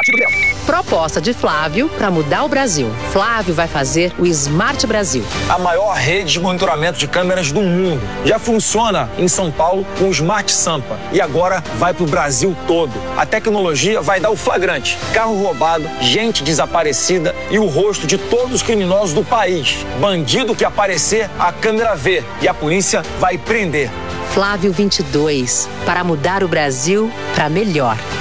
Partido Liberal. Proposta de Flávio para mudar o Brasil. Flávio vai fazer o Smart Brasil. A maior rede de monitoramento de câmeras do mundo. Já funciona em São Paulo com o Smart Sampa. E agora vai para o Brasil todo. A tecnologia vai dar o flagrante. Carro roubado, gente desaparecida e o rosto de todos os criminosos do país. Bandido que aparecer, a câmera vê. E a polícia vai prender. Flávio 22, para mudar o Brasil para melhor.